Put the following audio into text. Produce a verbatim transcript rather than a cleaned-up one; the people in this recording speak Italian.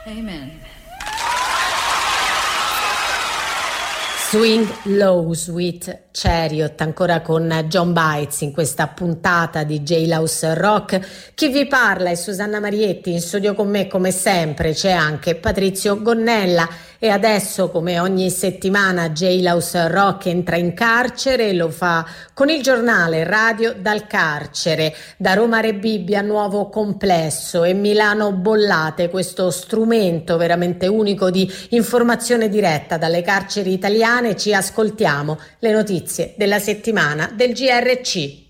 Amen. Swing Lows with Chariot, ancora con John Bites in questa puntata di Jailhouse Rock. Chi vi parla è Susanna Marietti, in studio con me come sempre c'è anche Patrizio Gonnella e adesso, come ogni settimana, Jailhouse Rock entra in carcere e lo fa con il giornale Radio dal carcere. Da Roma Rebibbia, nuovo complesso, e Milano Bollate, questo strumento veramente unico di informazione diretta dalle carceri italiane. Ci ascoltiamo le notizie della settimana del G R C.